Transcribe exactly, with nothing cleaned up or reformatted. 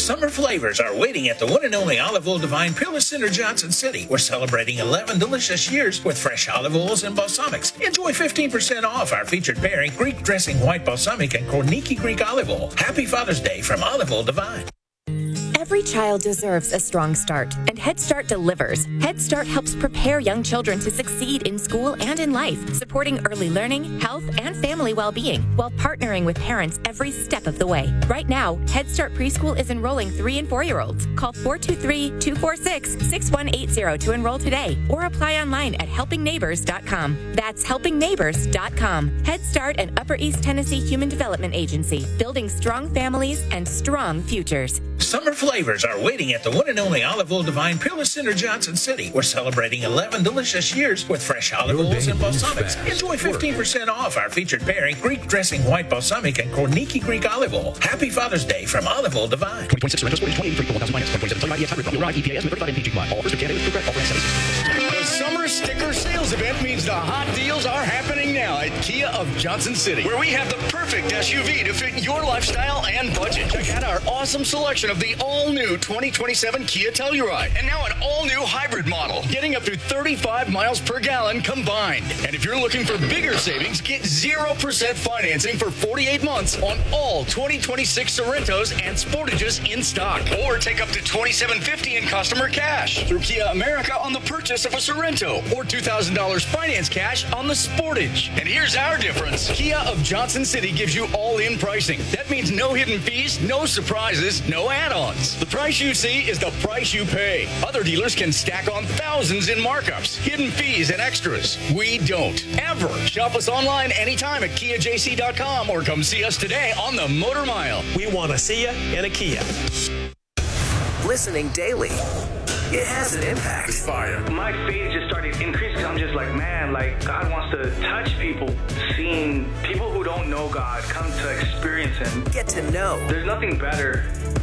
Summer flavors are waiting at the one and only Olive Oil Divine Peerless Center, Johnson City. We're celebrating eleven delicious years with fresh olive oils and balsamics. Enjoy fifteen percent off our featured pairing, Greek dressing white balsamic and Korniki Greek olive oil. Happy Father's Day from Olive Oil Divine. Every child deserves a strong start, and Head Start delivers. Head Start helps prepare young children to succeed in school and in life, supporting early learning, health, and family well-being, while partnering with parents every step of the way. Right now, Head Start Preschool is enrolling three and four-year-olds. Call four two three, two four six, six one eight zero to enroll today, or apply online at helping neighbors dot com. That's helping neighbors dot com. Head Start and Upper East Tennessee Human Development Agency, building strong families and strong futures. Summer flavors are waiting at the one and only Olive Oil Divine Peerless Center, Johnson City. We're celebrating eleven delicious years with fresh olive oils and balsamics. Enjoy fifteen percent off our featured pairing, Greek dressing white balsamic and Korniki Greek olive oil. Happy Father's Day from Olive Oil Divine. twenty twenty-six Sorrento Sport twenty eighty-three, one thousand minus, one point seven ton E X hybrid, E P A S, thirty-five M P G combined. All first candidates progress, all brands. The summer sticker sales event means the hot deals are happening now at Kia of Johnson City, where we have the perfect S U V to fit your lifestyle and budget. Check out our awesome selection of the all-new twenty twenty-seven Kia Telluride, and now an all-new hybrid model, getting up to thirty-five miles per gallon combined. And if you're looking for bigger savings, get zero percent financing for forty-eight months on all twenty twenty-six Sorrentos and Sportages in stock, or take up to twenty-seven fifty in customer cash through Kia America on the purchase of a Sorrento, or two thousand dollars finance cash on the Sportage. And here's our difference. Kia of Johnson City gives you all-in pricing. That means no hidden fees, no surprises, no add-ons. The price you see is the price you pay. Other dealers can stack on thousands in markups, hidden fees, and extras. We don't. Ever. Shop us online anytime at kia j c dot com or come see us today on the Motor Mile. We want to see you in a Kia. Listening daily, it has an impact. It's fire. My faith just started increasing. I'm just like, man, like God wants to touch people. Seeing people who don't know God come to experience Him. Get to know. There's nothing better